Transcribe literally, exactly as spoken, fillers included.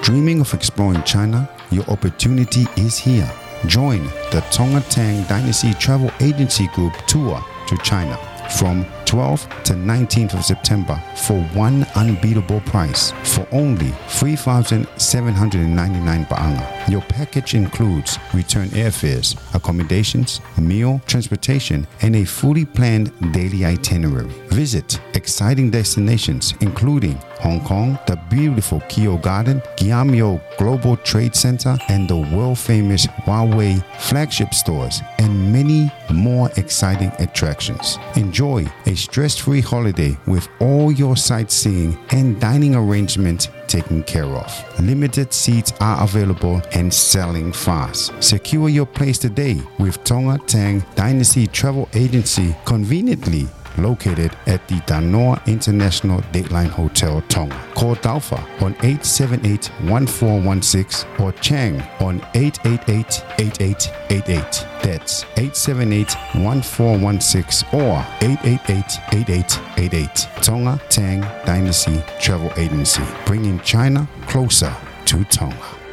Dreaming of exploring China? Your opportunity is here. Join the Tonga Tang Dynasty Travel Agency Group tour to China from twelfth to nineteenth of September for one unbeatable price for only three thousand seven hundred ninety-nine baht. Your package includes return airfares, accommodations, meal, transportation, and a fully planned daily itinerary. Visit exciting destinations including Hong Kong, the beautiful Keio Garden, Kiamio Global Trade Center, and the world-famous Huawei flagship stores, and many more exciting attractions. Enjoy a stress-free holiday with all your sightseeing and dining arrangements taken care of. Limited seats are available and selling fast. Secure your place today with Tonga Tang Dynasty Travel Agency, conveniently located at the Danor International Dateline Hotel, Tonga. Call Dalfa on eight seven eight, one four one six or Chang on eight eight eight, eight eight eight eight. That's eight seven eight, one four one six or eight eight eight, eight eight eight eight. Tonga Tang Dynasty Travel Agency, bringing China closer to Tonga.